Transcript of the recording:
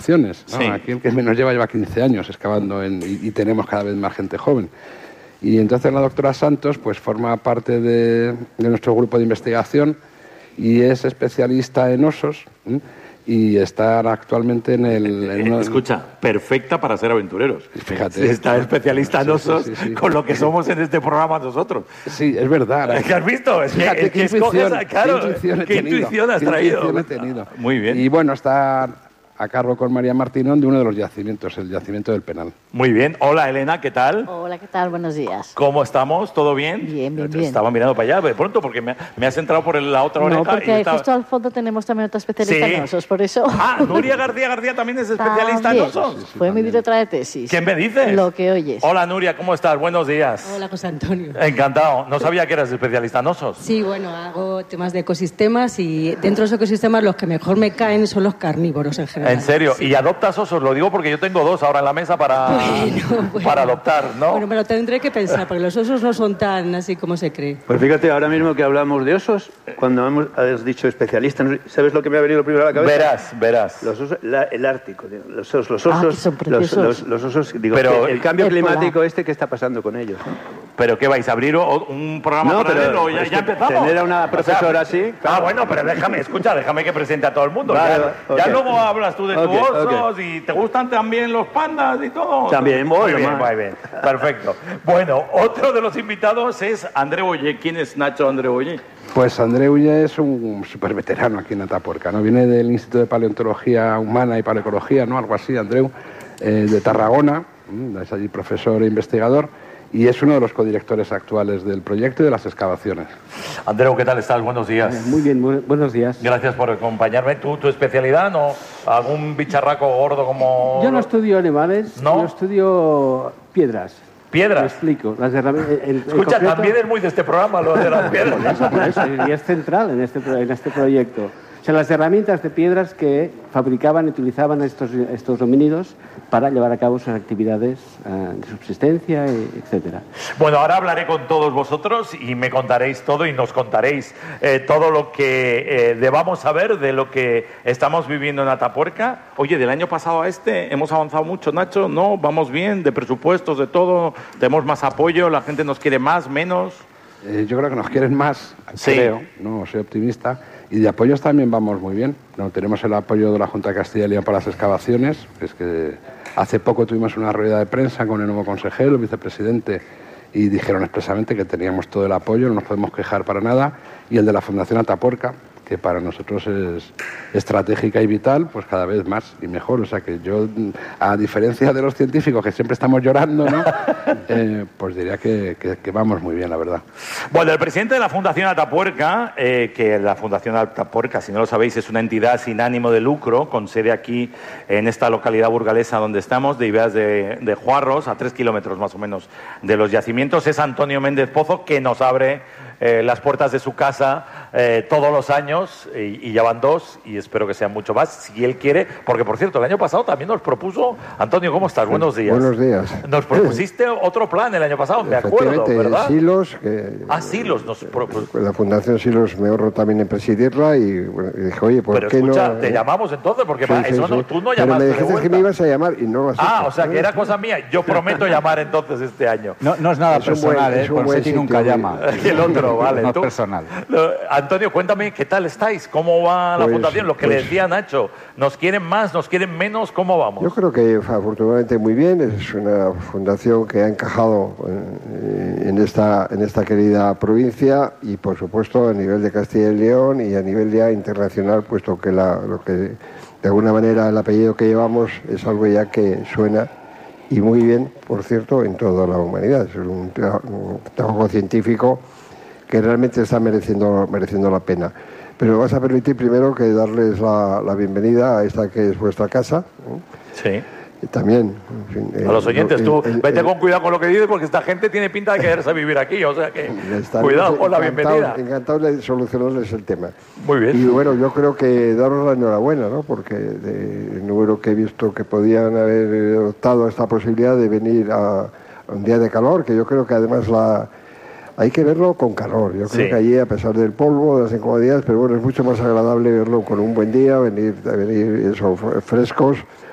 generaciones, ¿no? Sí. Aquí el que menos lleva 15 años excavando y tenemos cada vez más gente joven. Y entonces la doctora Santos pues forma parte de nuestro grupo de investigación y es especialista en osos, ¿eh? Y está actualmente Escucha, perfecta para ser aventureros. Fíjate. Está especialista en osos, sí. con lo que somos en este programa nosotros. Sí, es verdad. ¿Qué has visto? Fíjate, qué intuición has traído. Qué intuición he tenido. Muy bien. Y bueno, está a cargo con María Martínón de uno de los yacimientos, el yacimiento del Penal. Muy bien. Hola, Elena, ¿qué tal? Hola, ¿qué tal? Buenos días. ¿Cómo estamos? ¿Todo bien? Bien. Estaba mirando para allá de pronto porque me has entrado por la otra oreja. No, porque estaba... justo al fondo tenemos también otra especialista en osos, por eso... Nuria García también es especialista en osos. Fue mi directora de tesis. ¿Qué me dices? Lo que oyes. Hola, Nuria, ¿cómo estás? Buenos días. Hola, José Antonio. Encantado. No sabía que eras especialista en osos. Sí, bueno, hago temas de ecosistemas y dentro de los ecosistemas los que mejor me caen son los carnívoros en general. ¿En serio? Sí. ¿Y adoptas osos? Lo digo porque yo tengo 2 ahora en la mesa para adoptar, ¿no? Bueno, pero tendré que pensar, porque los osos no son tan así como se cree. Pues fíjate, ahora mismo que hablamos de osos, cuando has dicho especialista, ¿sabes lo que me ha venido primero a la cabeza? Verás. Los osos, el Ártico, los osos, que son preciosos. los osos, digo, Pero el cambio el climático polar. ¿qué está pasando con ellos? ¿No? ¿Pero qué vais a abrir un programa paralelo? ¿Ya empezamos? Tener a una profesora así... Claro. Bueno, pero déjame que presente a todo el mundo. Vale, ya ok. luego hablas tú de tus osos ok. y te gustan también los pandas y todo. También, muy bueno, bien, más. muy bien. Perfecto. Bueno, otro de los invitados es André Ollé. ¿Quién es Nacho André Ollé? Pues André Ulle es un súper veterano aquí en Atapuerca, ¿no? Viene del Instituto de Paleontología Humana y Paleoecología, ¿no? Algo así, Andreu, de Tarragona, es allí profesor e investigador, y es uno de los codirectores actuales del proyecto y de las excavaciones. Andreu, ¿qué tal estás? Buenos días. Muy bien, buenos días. Gracias por acompañarme. ¿Tu especialidad, no? ¿Algún bicharraco gordo como...? Yo no estudio animales, ¿No? yo estudio piedras. ¿Piedras? Te explico. Las herramientas, Escucha, también es muy de este programa lo de las piedras. Por eso, y es central en este proyecto. O sea, las herramientas de piedras que fabricaban y utilizaban estos homínidos para llevar a cabo sus actividades de subsistencia, etcétera. Bueno, ahora hablaré con todos vosotros y me contaréis todo y nos contaréis todo lo que debamos saber de lo que estamos viviendo en Atapuerca. Oye, del año pasado a este hemos avanzado mucho, Nacho, ¿no? Vamos bien, de presupuestos, de todo, tenemos más apoyo, la gente nos quiere más, menos... Yo creo que nos quieren más, Sí. creo, no soy optimista, y de apoyos también vamos muy bien. No, tenemos el apoyo de la Junta de Castilla y León para las excavaciones, es que hace poco tuvimos una rueda de prensa con el nuevo consejero, el vicepresidente, y dijeron expresamente que teníamos todo el apoyo, no nos podemos quejar para nada, y el de la Fundación Atapuerca, que para nosotros es estratégica y vital, pues cada vez más y mejor. O sea que yo, a diferencia de los científicos que siempre estamos llorando, ¿no? Pues diría que vamos muy bien, la verdad. Bueno, el presidente de la Fundación Atapuerca, que la Fundación Atapuerca, si no lo sabéis, es una entidad sin ánimo de lucro, con sede aquí en esta localidad burgalesa donde estamos, de Ibeas de Juarros, a 3 kilómetros más o menos de los yacimientos, es Antonio Méndez Pozo, que nos abre las puertas de su casa todos los años, y ya van 2, y espero que sean mucho más, si él quiere, porque por cierto, el año pasado también nos propuso, Antonio, ¿cómo estás? Buenos días. Buenos días. Nos propusiste otro plan el año pasado, me acuerdo, ¿verdad? Silos, Silos. La Fundación Silos me ahorro también en presidirla y, bueno, y dije, oye, ¿por Pero qué escucha, no? te llamamos entonces, porque Sí, eso sí, no, sí. tú no Pero llamaste me de dijiste vuelta. que me ibas a llamar y no lo has hecho. O sea, que era cosa mía. Yo prometo llamar entonces este año. No es nada personal, por Seti nunca llama. El otro, vale. No es tú. personal. Antonio, cuéntame, ¿qué tal estáis? ¿Cómo va la Pues- Fundación? Lo que le decía Nacho, ¿nos quieren más, nos quieren menos? ¿Cómo vamos? Yo creo que afortunadamente muy bien. Es una fundación que ha encajado en esta querida provincia y, por supuesto, a nivel de Castilla y León y a nivel ya internacional, puesto que lo que de alguna manera el apellido que llevamos es algo ya que suena y muy bien, por cierto, en toda la humanidad. Es un trabajo científico que realmente está mereciendo la pena. Pero vas a permitir primero que darles la bienvenida a esta que es vuestra casa. Sí. Y también, en fin, A los oyentes, vete con cuidado con lo que dices, porque esta gente tiene pinta de quererse vivir aquí, o sea que cuidado con la bienvenida. Encantado de solucionarles el tema. Muy bien. Y bueno, yo creo que daros la enhorabuena, ¿no? Porque el número que he visto que podían haber adoptado esta posibilidad de venir a un día de calor, que yo creo que además hay que verlo con calor. Yo creo que allí, a pesar del polvo, de las incomodidades, pero bueno, es mucho más agradable verlo con un buen día, venir frescos,